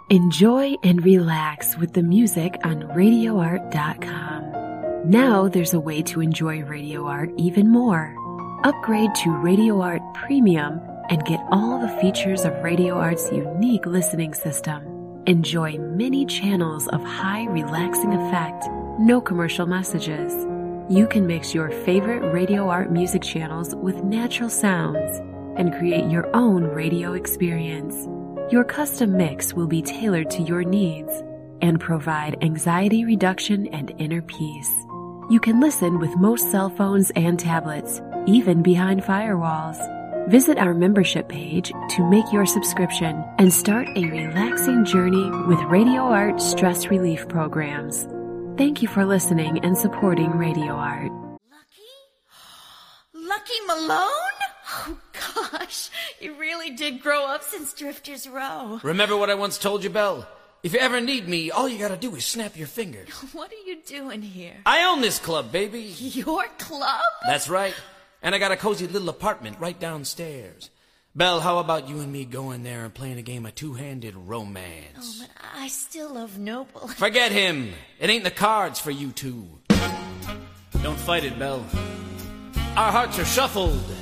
Enjoy and relax with the music on RadioArt.com. Now there's a way to enjoy Radio Art even more. Upgrade to Radio Art Premium and get all the features of Radio Art's unique listening system. Enjoy many channels of high relaxing effect, no commercial messages. You can mix your favorite Radio Art music channels with natural sounds and create your own radio experience. Your custom mix will be tailored to your needs and provide anxiety reduction and inner peace. You can listen with most cell phones and tablets, even behind firewalls. Visit our membership page to make your subscription and start a relaxing journey with Radio Art stress relief programs. Thank you for listening and supporting Radio Art. Lucky Malone? Oh, gosh, you really did grow up since Drifters Row. Remember what I once told you, Belle? If you ever need me, all you gotta do is snap your fingers. What are you doing here? I own this club, baby. Your club? That's right. And I got a cozy little apartment right downstairs. Belle, how about you and me going there and playing a game of two-handed romance? Oh, but I still love Noble. Forget him. It ain't the cards for you two. Don't fight it, Belle. Our hearts are shuffled.